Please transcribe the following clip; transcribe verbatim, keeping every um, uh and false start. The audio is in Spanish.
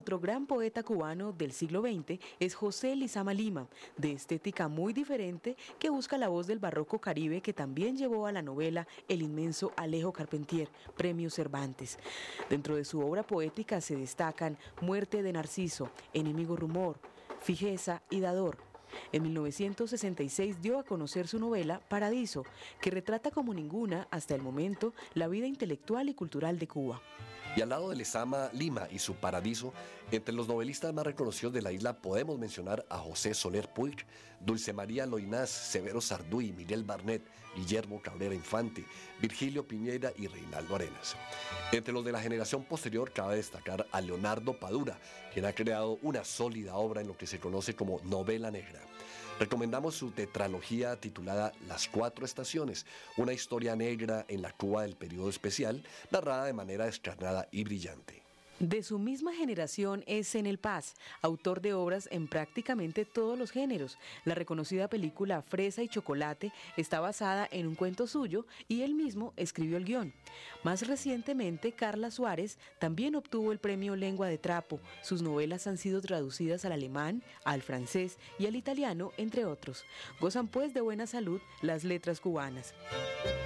Otro gran poeta cubano del siglo veinte es José Lizama Lima, de estética muy diferente, que busca la voz del barroco caribe que también llevó a la novela el inmenso Alejo Carpentier, Premio Cervantes. Dentro de su obra poética se destacan Muerte de Narciso, Enemigo Rumor, Fijeza y Dador. En mil novecientos sesenta y seis dio a conocer su novela Paradiso, que retrata como ninguna, hasta el momento, la vida intelectual y cultural de Cuba. Y al lado de Lizama Lima y su Paradiso, entre los novelistas más reconocidos de la isla podemos mencionar a José Soler Puig, Dulce María Loinás, Severo Sarduy, Miguel Barnet, Guillermo Cabrera Infante, Virgilio Piñera y Reinaldo Arenas. Entre los de la generación posterior cabe destacar a Leonardo Padura, quien ha creado una sólida obra en lo que se conoce como novela negra. Recomendamos su tetralogía titulada Las Cuatro Estaciones, una historia negra en la Cuba del periodo especial, narrada de manera descarnada y brillante. De su misma generación es Enel Paz, autor de obras en prácticamente todos los géneros. La reconocida película Fresa y Chocolate está basada en un cuento suyo y él mismo escribió el guión. Más recientemente, Carla Suárez también obtuvo el premio Lengua de Trapo. Sus novelas han sido traducidas al alemán, al francés y al italiano, entre otros. Gozan pues de buena salud las letras cubanas.